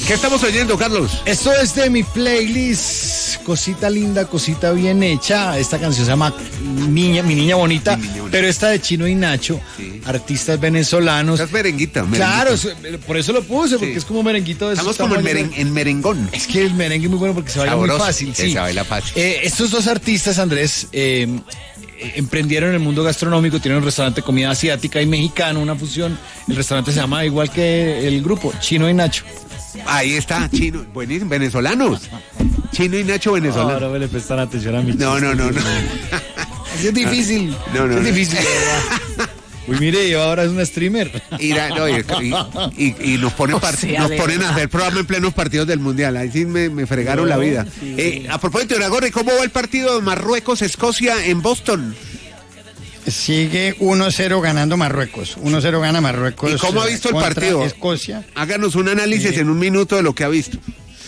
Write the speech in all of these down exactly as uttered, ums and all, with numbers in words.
¿Qué estamos oyendo, Carlos? Esto es de mi playlist, cosita linda, cosita bien hecha. Esta canción se llama Niña, Mi Niña Bonita, Mi Niña Bonita. Pero esta de Chino y Nacho, sí. Artistas venezolanos. Es merenguita, merenguita. Claro, por eso lo puse, porque sí. Es como merenguito. De Estamos como en, meren, en merengón. Es que el merengue es muy bueno porque se baila Sabroso, muy fácil. Sí. Se baila fácil. Eh, estos dos artistas, Andrés, eh, emprendieron en el mundo gastronómico, tienen un restaurante de comida asiática y mexicana, una fusión. El restaurante se llama igual que el grupo, Chino y Nacho. Ahí está, Chino, buenísimo, venezolanos. Chino y Nacho venezolanos. Ahora me le prestan atención a mi No, no, no, no. Así es difícil. No, no. Es no. difícil. Uy, mire, yo ahora es una streamer. Y, no, y, y, y nos, ponen, part- sea, nos ponen a hacer programa en plenos partidos del Mundial. Ahí sí me, me fregaron no, la vida. Sí. Eh, a propósito, Iragorri, ¿cómo va el partido de Marruecos-Escocia en Boston? Sigue uno cero ganando Marruecos. uno cero gana Marruecos. ¿Y cómo ha visto el partido? Escocia. Háganos un análisis eh, en un minuto de lo que ha visto.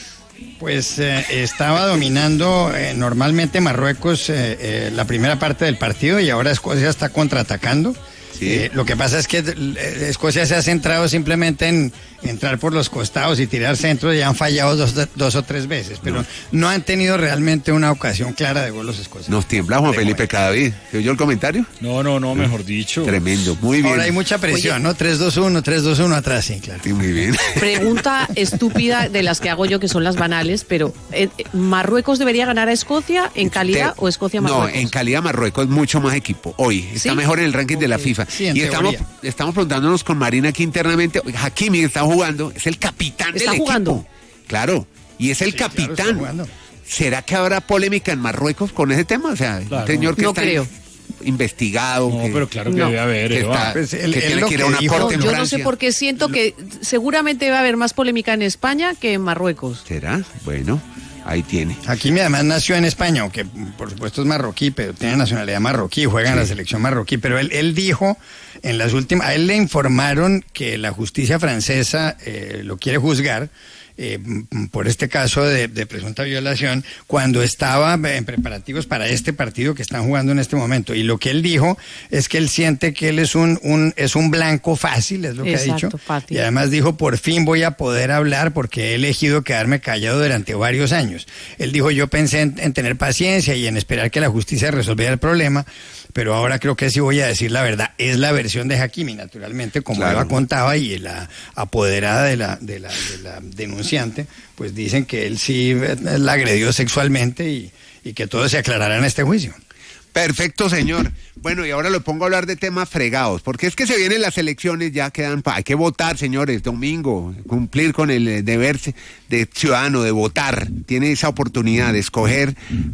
Pues eh, estaba dominando eh, normalmente Marruecos eh, eh, la primera parte del partido y ahora Escocia está contraatacando. Sí. Eh, lo que pasa es que Escocia se ha centrado simplemente en entrar por los costados y tirar centros y han fallado dos, dos o tres veces, pero no. no han tenido realmente una ocasión clara de gol los escoceses. Nos tiembla Juan Felipe Cadavid. ¿Se oyó el comentario? No, no, no, mejor dicho. Tremendo, muy bien. Ahora hay mucha presión, Oye. ¿no? tres dos uno, tres dos uno atrás, sí, claro. Sí, muy bien. Pregunta estúpida de las que hago yo, que son las banales, pero eh, ¿Marruecos debería ganar a Escocia en calidad Te, o Escocia-Marruecos? No, en calidad Marruecos es mucho más equipo. Hoy está ¿Sí? mejor en el ranking okay. de la FIFA. Sí, en y estamos, estamos preguntándonos con Marina aquí internamente, Hakimi está jugando, es el capitán ¿Está del jugando? equipo. Claro, y es el sí, capitán. Claro, ¿Será que habrá polémica en Marruecos con ese tema? O sea, claro. un señor que no está creo. investigado. No, que, pero claro que no. debe haber. Que, está, pues el, que el tiene lo que ir a que una dijo, corte en Yo Francia. no sé por qué siento que seguramente va a haber más polémica en España que en Marruecos. ¿Será? Bueno, ahí tiene. Hakimi además nació en España, aunque por supuesto es marroquí, pero tiene nacionalidad marroquí, juega sí. en la selección marroquí, pero él, él dijo en las últimas, a él le informaron que la justicia francesa eh, lo quiere juzgar eh, por este caso de, de presunta violación cuando estaba en preparativos para este partido que están jugando en este momento, y lo que él dijo es que él siente que él es un, un es un blanco fácil, es lo que Exacto, ha dicho, fácil. Y además dijo, por fin voy a poder hablar porque he elegido quedarme callado durante varios años. Él dijo, yo pensé en, en tener paciencia y en esperar que la justicia resolviera el problema, pero ahora creo que sí voy a decir la verdad. Es la versión de Hakimi, naturalmente, como claro. Eva contaba, y la apoderada de la, de la, de la denunciante, pues dicen que él sí la agredió sexualmente y, y que todo se aclarará en este juicio. Perfecto, señor. Bueno, y ahora lo pongo a hablar de temas fregados, porque es que se vienen las elecciones, ya quedan, hay que votar, señores, domingo, cumplir con el deber de ciudadano, de votar, tiene esa oportunidad de escoger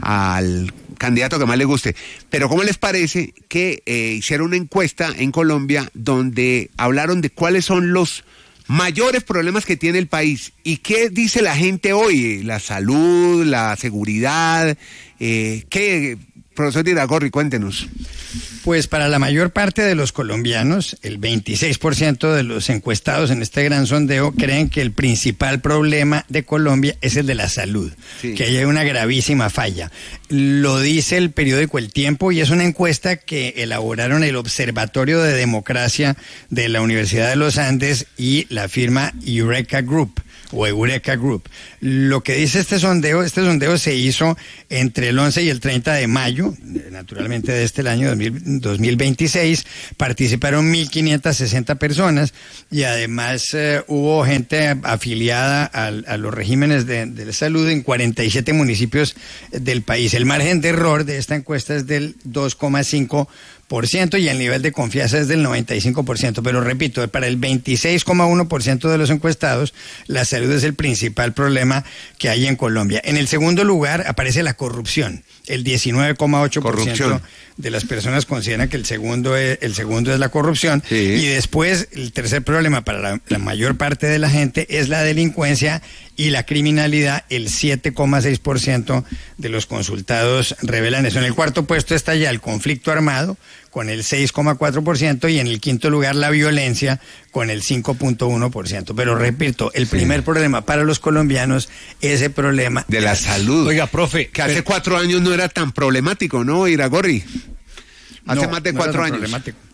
al candidato que más le guste. Pero ¿cómo les parece que eh, hicieron una encuesta en Colombia donde hablaron de cuáles son los mayores problemas que tiene el país y qué dice la gente hoy? La salud, la seguridad, eh, ¿qué? Profesor Iragorri, cuéntenos. Pues para la mayor parte de los colombianos, el veintiséis por ciento de los encuestados en este gran sondeo creen que el principal problema de Colombia es el de la salud, sí. que hay una gravísima falla. Lo dice el periódico El Tiempo y es una encuesta que elaboraron el Observatorio de Democracia de la Universidad de los Andes y la firma Eureka Group. o Eureka Group. Lo que dice este sondeo, este sondeo se hizo entre el once y el treinta de mayo, naturalmente de este año dos mil veintiséis, participaron mil quinientas sesenta personas y además eh, hubo gente afiliada a, a los regímenes de, de salud en cuarenta y siete municipios del país. El margen de error de esta encuesta es del dos coma cinco por ciento y el nivel de confianza es del noventa y cinco por ciento, pero repito, para el veintiséis coma uno por ciento de los encuestados, la salud es el principal problema que hay en Colombia. En el segundo lugar aparece la corrupción. El diecinueve coma ocho por ciento de las personas consideran que el segundo es, el segundo es la corrupción. Sí. Y después, el tercer problema para la, la mayor parte de la gente es la delincuencia y la criminalidad. El siete coma seis por ciento de los consultados revelan eso. En el cuarto puesto está ya el conflicto armado, con el seis coma cuatro por ciento, y en el quinto lugar la violencia, con el cinco punto uno por ciento. Pero repito, el primer sí. problema para los colombianos es el problema de la salud. Oiga, profe, que hace pero... cuatro años no era tan problemático, ¿no, Iragorri? Hace no, más de no cuatro era tan años. Problemático.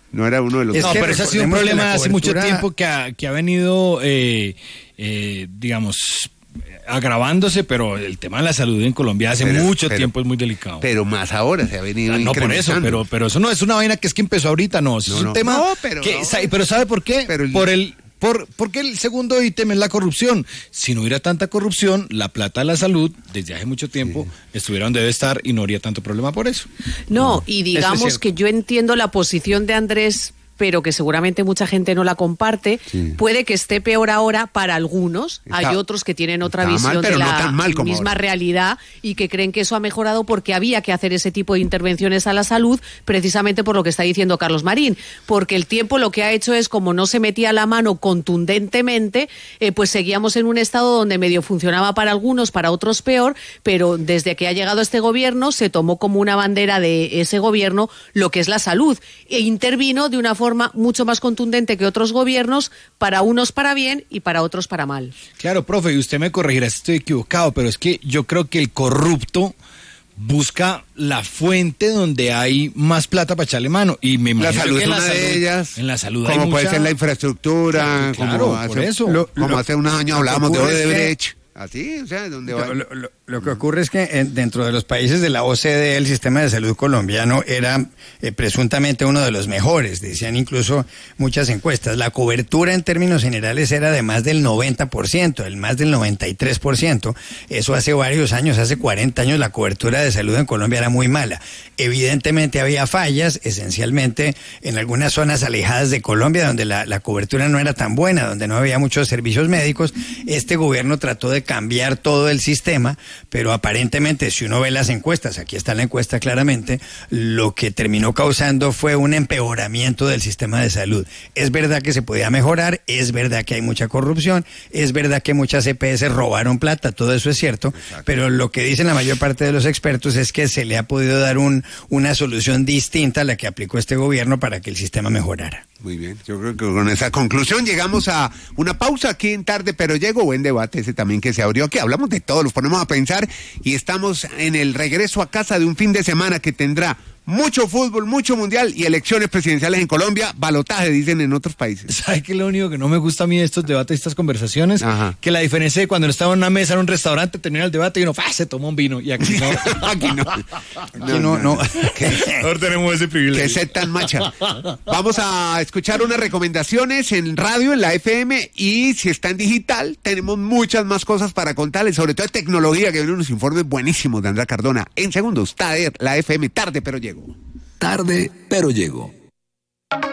No era uno de los... Es No, que pero ese ha sido un recordemos que problema la hace mucho cobertura- tiempo que ha, que ha venido, eh, eh, digamos, agravándose, pero el tema de la salud en Colombia hace Pero- mucho pero- tiempo es muy delicado. Pero más ahora se ha venido Ah, no por eso, incrementando. pero, pero eso no es una vaina que es que empezó ahorita, no, eso No, es un no. tema No, pero que, no. sa- pero ¿sabe por qué? Pero el- Por el por porque el segundo ítem es la corrupción. Si no hubiera tanta corrupción, la plata de la salud desde hace mucho tiempo estuviera donde debe estar y no habría tanto problema por eso. No, y digamos cierto. que yo entiendo la posición de Andrés, pero que seguramente mucha gente no la comparte. Sí. Puede que esté peor ahora para algunos. Está- Hay otros que tienen otra está visión mal, pero de no la tan mal como misma ahora. realidad y que creen que eso ha mejorado porque había que hacer ese tipo de intervenciones a la salud, precisamente por lo que está diciendo Carlos Marín. Porque el tiempo lo que ha hecho es, como no se metía la mano contundentemente, eh, pues seguíamos en un estado donde medio funcionaba para algunos, para otros peor, pero desde que ha llegado este gobierno se tomó como una bandera de ese gobierno lo que es la salud e intervino de una forma mucho más contundente que otros gobiernos, para unos para bien y para otros para mal. Claro, profe, y usted me corregirá si estoy equivocado, pero es que yo creo que el corrupto busca la fuente donde hay más plata para echarle mano. Y me La imagino salud que es en la una de salud- ellas. En la salud hay como puede mucha- ser la infraestructura, Claro, como, por hace, eso. como Lo- hace unos años hablábamos de ocurre es que- Odebrecht. Así, o sea, donde va. Lo, lo- lo- lo que ocurre es que eh, dentro de los países de la O C D E el sistema de salud colombiano era eh, presuntamente uno de los mejores, decían incluso muchas encuestas. La cobertura en términos generales era de más del noventa por ciento, el más del noventa y tres por ciento. Eso hace varios años, hace cuarenta años la cobertura de salud en Colombia era muy mala. Evidentemente había fallas, esencialmente en algunas zonas alejadas de Colombia donde la, la cobertura no era tan buena, donde no había muchos servicios médicos. Este gobierno trató de cambiar todo el sistema, pero aparentemente si uno ve las encuestas, aquí está la encuesta claramente, lo que terminó causando fue un empeoramiento del sistema de salud. Es verdad que se podía mejorar, es verdad que hay mucha corrupción, es verdad que muchas E P S robaron plata, todo eso es cierto, pero lo que dicen la mayor parte de los expertos es que se le ha podido dar un, una solución distinta a la que aplicó este gobierno para que el sistema mejorara. Muy bien, yo creo que con esa conclusión llegamos a una pausa aquí en Tarde, pero llegó buen debate ese también que se abrió aquí. Hablamos de todo, los ponemos a pensar y estamos en el regreso a casa de un fin de semana que tendrá mucho fútbol, mucho mundial y elecciones presidenciales en Colombia, balotaje dicen en otros países. ¿Sabe qué es lo único que no me gusta a mí de estos debates, estas conversaciones? Ajá. Que la diferencia de cuando uno estaba en una mesa en un restaurante, termina el debate y uno ¡fah! Se toma un vino y aquí no. Aquí no. Aquí no, no. Ahora tenemos ese privilegio. Que sed tan macha. Vamos a escuchar unas recomendaciones en radio, en la F M, y si está en digital, tenemos muchas más cosas para contarles, sobre todo de tecnología, que vienen unos informes buenísimos de Andrea Cardona. En segundos, Tader, la F M, Tarde, pero llego. Tarde, pero llego.